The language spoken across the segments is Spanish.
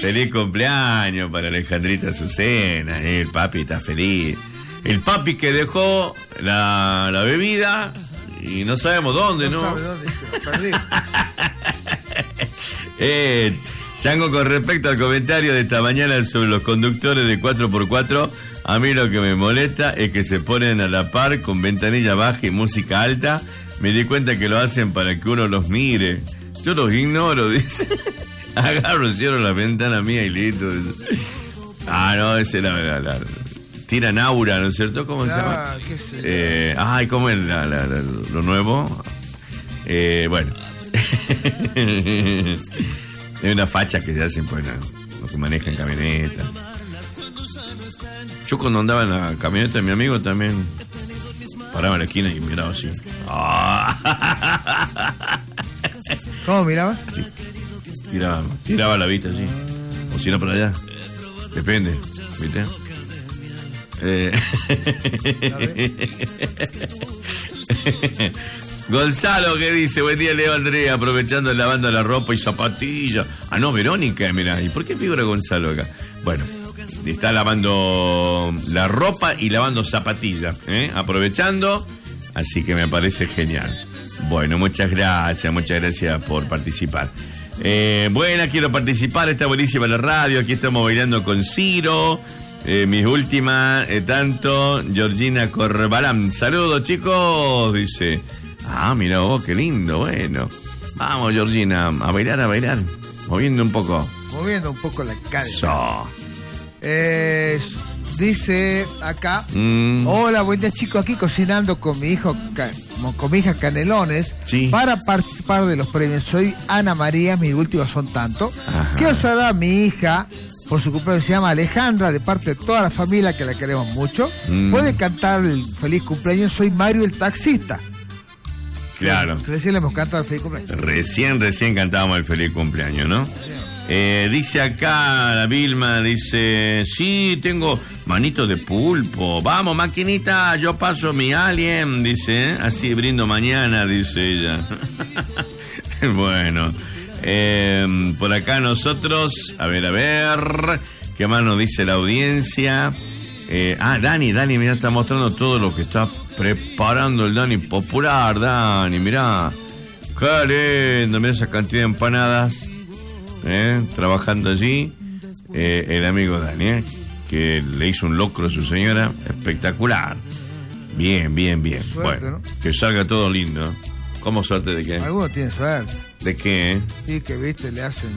Feliz cumpleaños para Alejandrita Azucena. El papi está feliz. El papi que dejó la bebida y no sabemos dónde, ¿no? No sabe dónde, se perdió. Chango, con respecto al comentario de esta mañana sobre los conductores de 4x4, a mí lo que me molesta es que se ponen a la par con ventanilla baja y música alta. Me di cuenta que lo hacen para que uno los mire. Yo los ignoro, dice. Agarro, cierro la ventana mía y listo. Ah, no, ese es la tiran aura, ¿no es cierto? ¿Cómo se llama? Ay, ¿cómo es lo nuevo? Bueno. Hay una facha que se hacen, pues, los que manejan camioneta. Yo cuando andaba en la camioneta de mi amigo también paraba en la esquina y miraba así. ¿Cómo miraba? Sí. Tiraba la vista así. O si no, para allá. Depende, ¿viste? Gonzalo, ¿qué dice? Buen día, Leo, Andrea, aprovechando lavando la ropa y zapatillas. Ah, no, Verónica, mirá. ¿Y por qué figura Gonzalo acá? Bueno, está lavando la ropa y lavando zapatillas, aprovechando, así que me parece genial. Bueno, muchas gracias por participar. Buena, quiero participar, está buenísima la radio, aquí estamos bailando con Ciro. Mis últimas, tanto, Georgina Corbalán. Saludos, chicos, dice. Ah, mira vos, qué lindo, bueno. Vamos, Georgina, a bailar, moviendo un poco la cara. So. Dice acá, hola, buen día, chicos, aquí cocinando con mi hija Canelones, sí, para participar de los premios. Soy Ana María, mis últimos son tanto. Ajá. Quiero saludar a mi hija por su cumpleaños, se llama Alejandra, de parte de toda la familia, que la queremos mucho. Puede cantar el feliz cumpleaños, soy Mario el taxista. Claro. Recién le hemos cantado el feliz cumpleaños. Recién cantábamos el feliz cumpleaños, ¿no? Sí. Dice acá la Vilma, dice, sí, tengo manito de pulpo. Vamos, maquinita, yo paso mi alien, dice, así brindo mañana, dice ella. Bueno, por acá nosotros, a ver, ¿qué más nos dice la audiencia? Dani, mira, está mostrando todo lo que está preparando el Dani Popular, Dani, mirá. Qué lindo, mira esa cantidad de empanadas. Trabajando allí, el amigo Dani, que le hizo un locro a su señora, espectacular. Bien. Suerte, bueno, ¿no? Que salga todo lindo. ¿Cómo suerte de qué? Algunos tienen suerte. ¿De qué? Sí, que viste, le hacen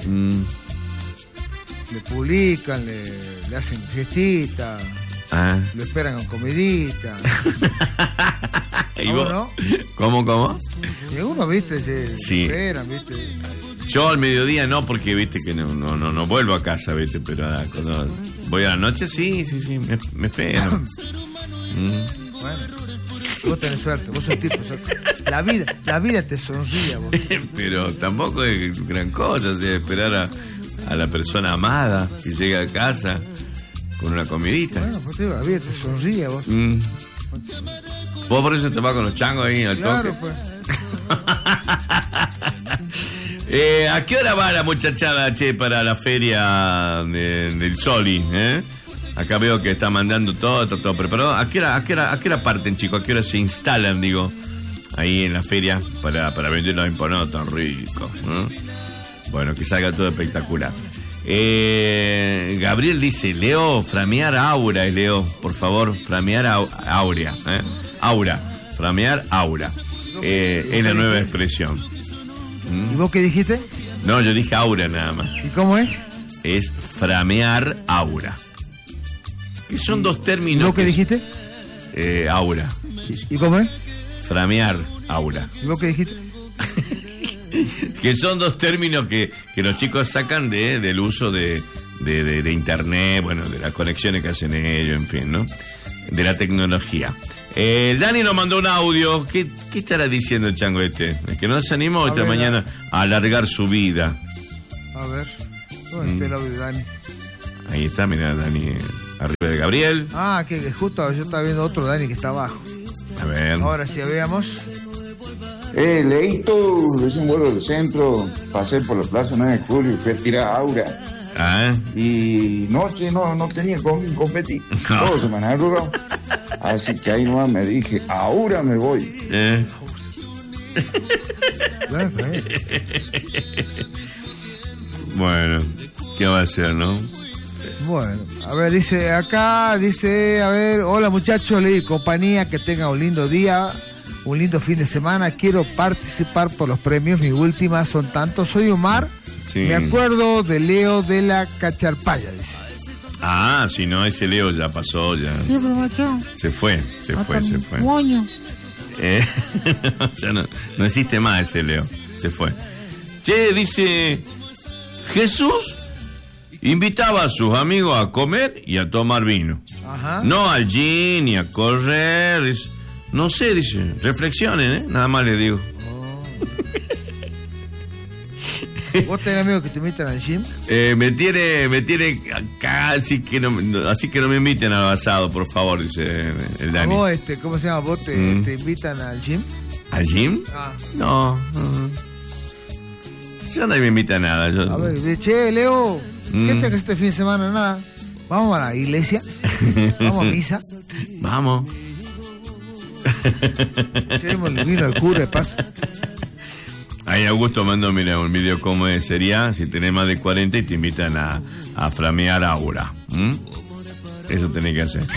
le publican, le hacen fiestita, lo esperan con comidita. ¿Y vos? ¿No? ¿Cómo? Y algunos, viste, sí, esperan, viste. Yo al mediodía no, porque viste que no vuelvo a casa, viste, pero cuando voy a la noche sí, me espero. Bueno, vos tenés suerte, vos sos tipo suerte. La vida te sonríe, vos. Pero tampoco es gran cosa, o sea, esperar a la persona amada que llega a casa con una comidita. Bueno, pues la vida te sonríe, vos. Vos por eso te vas con los changos ahí al toque. Claro, pues. ¿A qué hora va la muchachada, para la feria del Soli? Acá veo que está mandando todo, está todo preparado. ¿A qué hora parten, chicos? ¿A qué hora se instalan, digo, ahí en la feria para vender los empanados tan ricos? Bueno, que salga todo espectacular. Gabriel dice, Leo, framear aura, Leo, por favor, framear aurea. Aura, framear aura. Es la nueva expresión. ¿Y vos qué dijiste? No, yo dije aura nada más. ¿Y cómo es? Es framear aura. Que son dos términos. ¿Y vos qué dijiste? Aura. ¿Y cómo es? Framear aura. ¿Y vos qué dijiste? Que son dos términos que los chicos sacan del uso de internet, bueno, de las conexiones que hacen ellos, en fin, ¿no? De la tecnología. Dani nos mandó un audio. ¿Qué estará diciendo el chango este? Es que no se animó esta mañana a alargar su vida. A ver, ¿dónde está el audio de Dani? Ahí está, mirá, Dani, arriba de Gabriel. Que justo yo estaba viendo otro Dani que está abajo. A ver. Ahora sí, veamos. Leito, recién vuelvo del centro, pasé por la plaza 9 de julio y fui a tirar aura. Y noche no tenía con quién competir. Todos se me han arrugado. Así que ahí nomás me dije, ahora me voy. Bueno, ¿qué va a hacer, no? Bueno, a ver, dice, a ver, hola muchachos, le digo compañía, que tenga un lindo día, un lindo fin de semana, quiero participar por los premios, mis últimas son tantos, soy Omar, sí. Me acuerdo de Leo de la Cacharpaya, dice. Ah, si no, ese Leo ya pasó, ya. Sí, pero macho. Se fue. Moño. Ya no existe más ese Leo, se fue. Che, dice, Jesús invitaba a sus amigos a comer y a tomar vino. Ajá. No al gym ni a correr. Dice, no sé, dice, reflexionen, nada más les digo. ¿Vos tenés amigos que te invitan al gym? Me tiene casi que no, así que no me inviten al asado, por favor, dice el Dani. ¿Vos, cómo se llama? ¿Vos te invitan al gym? ¿Al gym? No. Yo nadie me invita a nada. A ver, che, Leo, ¿qué te haces este fin de semana? Nada. ¿Vamos a la iglesia? ¿Vamos a misa? Vamos. Llevemos el vino al cura de paso. Ahí Augusto mandó, mira, un video cómo sería si tenés más de 40 y te invitan a flamear aura. Eso tenés que hacer.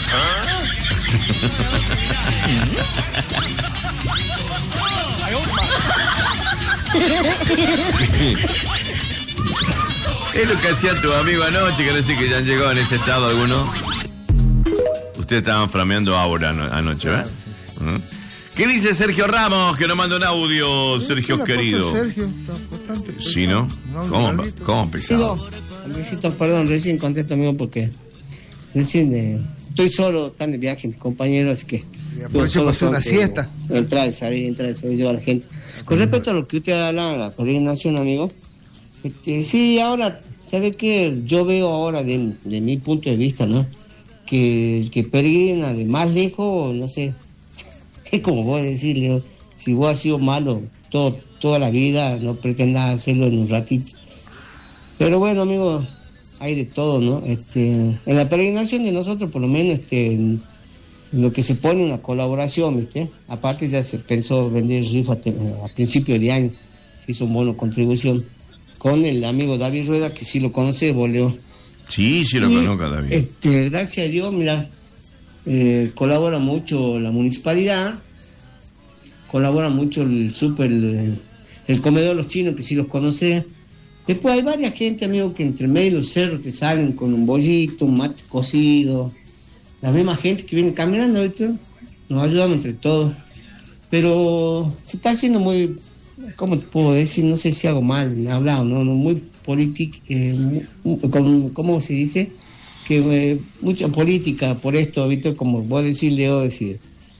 Es lo que hacía tu amigo anoche, que no sé que ya han llegado en ese estado algunos. Ustedes estaban flameando aura anoche, ¿verdad? ¿Qué dice Sergio Ramos? Que nos manda un audio, Sergio querido. Sergio, bastante pesado. ¿Sí, no? ¿Cómo pesado? Perdón, recién contesto, amigo, porque recién estoy solo, están de viaje mis compañeros, así que... Por eso pasó una siesta. Entrar y salir, llevar a la gente. Con respecto a lo que usted hablaba, la peregrinación, amigo, sí, ahora, ¿sabe qué? Yo veo ahora, de mi punto de vista, ¿no? Que el que peregrina de más lejos, no sé... Es como vos decirle, si vos has sido malo toda la vida, no pretendas hacerlo en un ratito. Pero bueno, amigo, hay de todo, ¿no? En la peregrinación de nosotros, por lo menos, en lo que se pone una colaboración, ¿viste? Aparte ya se pensó vender rifa a principios de año, se hizo un bono contribución con el amigo David Rueda, que sí lo conoce, Boleo. Sí, lo conozco, David. Gracias a Dios, mira, colabora mucho la municipalidad, colabora mucho el comedor Los Chinos, que sí los conoce. Después hay varias gente, amigo, que entre medio de los cerros te salen con un bollito, un mate cocido. La misma gente que viene caminando, ¿viste? Nos ayudamos entre todos. Pero se está haciendo muy, ¿cómo te puedo decir? No sé si hago mal, me he hablado, ¿no? Muy política, ¿cómo se dice? Que mucha política por esto, ¿viste? Como vos decís, Leo, decir,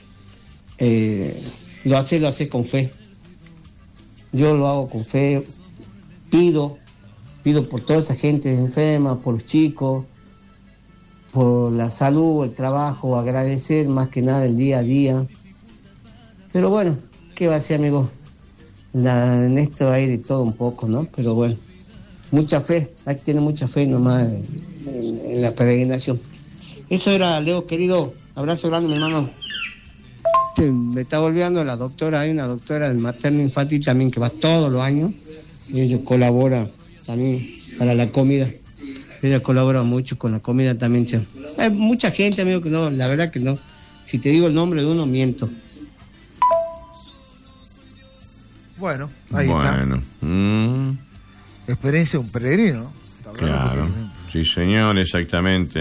lo hace con fe. Yo lo hago con fe, pido por toda esa gente enferma, por los chicos, por la salud, el trabajo, agradecer más que nada el día a día. Pero bueno, ¿qué va a ser, amigo? En esto hay de todo un poco, ¿no? Pero bueno, mucha fe, hay que tener mucha fe nomás en la peregrinación. Eso era, Leo, querido. Abrazo grande, mi hermano. Me está olvidando la doctora, hay una doctora del materno infantil también que va todos los años y ella colabora también para la comida. Ella colabora mucho con la comida también, che. Hay mucha gente, amigo, que no, la verdad que no. Si te digo el nombre de uno, miento. Bueno, ahí está. Experiencia de un peregrino. Claro, sí, señor, exactamente.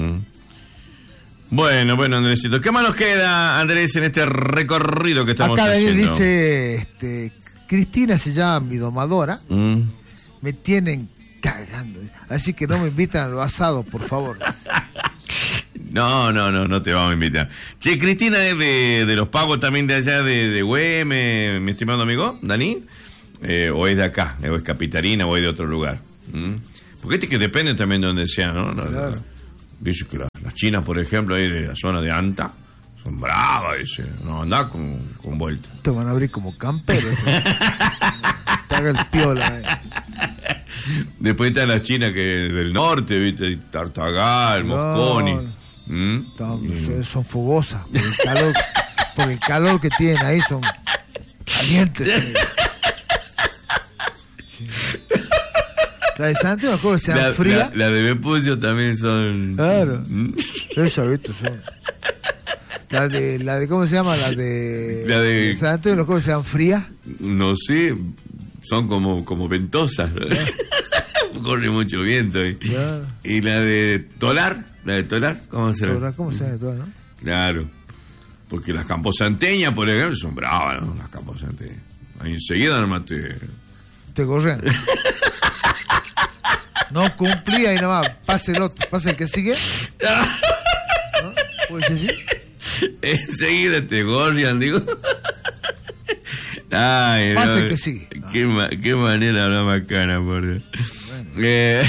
Bueno, Andresito, ¿qué más nos queda, Andrés, en este recorrido que estamos haciendo? Acá dice, Cristina se llama mi domadora, me tienen cagando, así que no me invitan al asado, por favor. No te vamos a invitar. Che, Cristina es de los pagos también de allá de Güemes, mi estimado amigo, Dani, o es de acá, o es capitalina, o es de otro lugar. Porque que depende también de donde sea, ¿no? Claro. Dice que las chinas, por ejemplo, ahí de la zona de Anta, son bravas, dice, no andá con vuelta. Te van a abrir como camperos. Te haga el piola. Después están las chinas que del norte, ¿viste? Tartagal, Mosconi. Son fogosas. Por el calor que tienen ahí, son calientes. Sí. La de San Antonio, mejor que sean frías. La de Vespucio también son. Claro. Eso, ¿viste? Son. La de ¿cómo se llama? La de San Antonio, los juegos sean frías. No sé, son como ventosas. Corre mucho viento. Claro. Y la de Tolar, ¿cómo se llama? ¿Cómo se llama de Tolar, no? Claro, porque las camposanteñas, por ejemplo, son bravas, ¿no? Las camposanteñas. Ahí enseguida nomás te corren. No cumplía y nada más, pase el que sigue. ¿No? ¿Puedes decir? Enseguida te gorrian, digo. Ay, pasa no, que sí. Qué manera hablar bacana, por Dios. Bueno.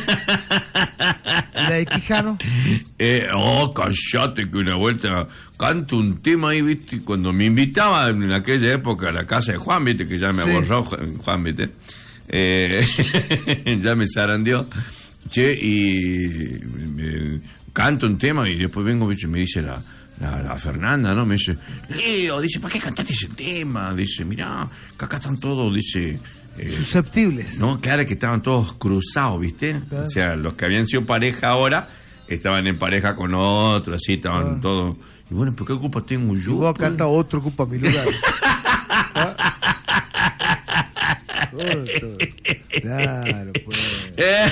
¿La de Quijano? Callate que una vuelta canto un tema ahí, ¿viste? Cuando me invitaba en aquella época a la casa de Juan, ¿viste? Que ya me aborró Juan, ¿viste? Ya me zarandeó. Che, y canto un tema y después vengo, ¿viste? Y me dice la Fernanda, ¿no? Me dice, Leo, dice, ¿para qué cantaste ese tema? Dice, mirá, que acá están todos, dice... susceptibles. No, claro que estaban todos cruzados, ¿viste? Claro. O sea, los que habían sido pareja ahora estaban en pareja con otros, así, estaban todos... Y bueno, ¿por qué culpa tengo yo? Y vos pues? canta otro, ocupa mi lugar. Claro, pues...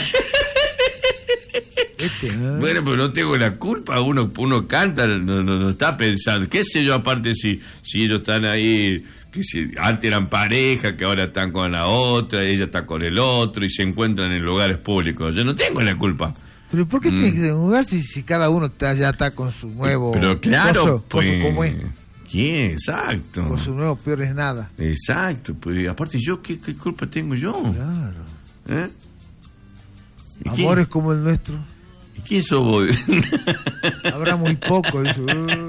Bueno, pero no tengo la culpa, uno canta, no está pensando, qué sé yo, aparte si ellos están ahí, que si antes eran pareja, que ahora están con la otra, ella está con el otro y se encuentran en lugares públicos, yo no tengo la culpa. Pero ¿por qué tiene que jugar si cada uno ya está con su nuevo... Pero claro, pues... ¿Cómo es? ¿Quién? Exacto. Con su nuevo peor es nada. Exacto, pues aparte yo, ¿qué culpa tengo yo? Claro. Amores como el nuestro. ¿Y quién sos vos? Habrá muy poco eso.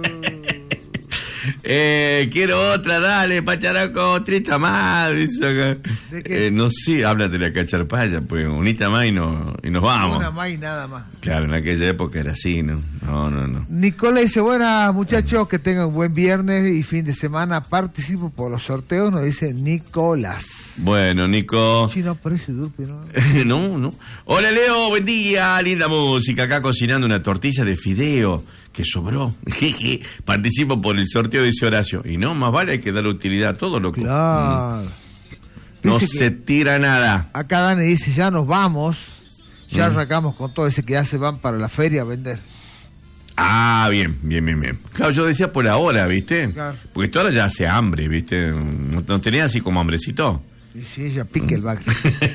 Quiero otra, dale, pacharaco, trita más, dice acá. ¿De qué? No sé, háblate de la cacharpaya, pues unita más y nos vamos. Una más y nada más. Claro, en aquella época era así, ¿no? No. Nicola dice, buenas muchachos, que tengan un buen viernes y fin de semana. Participo por los sorteos, nos dice Nicolás. Bueno, Nico. Sí, no aparece Durpi, ¿no? No. Hola, Leo, buen día, linda música. Acá cocinando una tortilla de fideo que sobró. Participo por el sorteo, dice Horacio. Y no, más vale hay que dar utilidad a todo, loco. Claro. No se tira nada. Acá Dani dice, ya nos vamos. Ya arrancamos con todo ese que ya se van para la feria a vender. Ah, bien. Claro, yo decía por ahora, ¿viste? Claro. Porque esto ahora ya hace hambre, ¿viste? No tenía así como hambrecito. Sí, ya pique el bagre.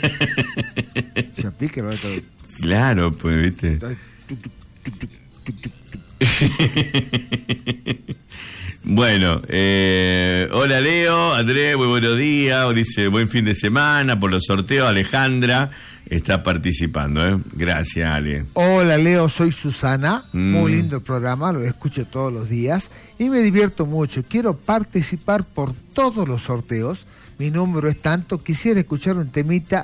Ya pique el bagre. Claro, pues, ¿viste? Bueno, hola Leo, Andrés, muy buenos días. Dice, buen fin de semana por los sorteos. Alejandra está participando, Gracias, Ale. Hola Leo, soy Susana. Muy lindo el programa, lo escucho todos los días y me divierto mucho. Quiero participar por todos los sorteos. Mi número es tanto, quisiera escuchar un temita.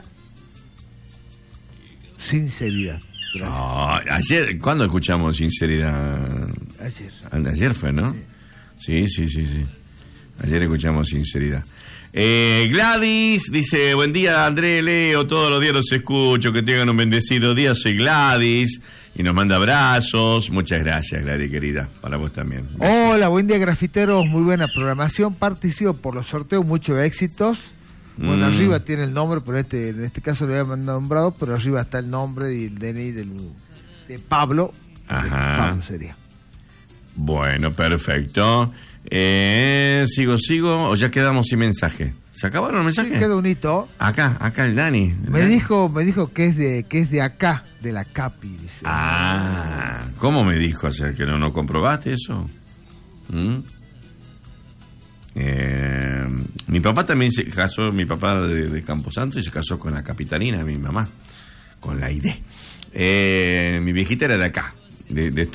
Sinceridad. Gracias. Oh, ayer, ¿cuándo escuchamos Sinceridad? Ayer fue, ¿no? Sí. Ayer escuchamos Sinceridad. Gladys dice, buen día Andrés, Leo, todos los días los escucho, que tengan un bendecido día, soy Gladys. Y nos manda abrazos. Muchas gracias, Gladys, querida. Para vos también. Gracias. Hola, buen día, grafiteros. Muy buena programación. Participo por los sorteos. Muchos éxitos. Bueno, arriba tiene el nombre, pero en este caso lo había nombrado, pero arriba está el nombre y el DNI de Pablo. Ajá. Pablo sería. Bueno, perfecto. Sigo, o ya quedamos sin mensaje. ¿Se acabaron los mensajes? Sí, queda un hito. Acá el Dani. Me dijo que es de acá, de la Capi, dice. Ah, ¿cómo me dijo? O sea, que no comprobaste eso. Mi papá también se casó, mi papá de Camposanto, y se casó con la capitanina, mi mamá, con la ID. Mi viejita era de acá, de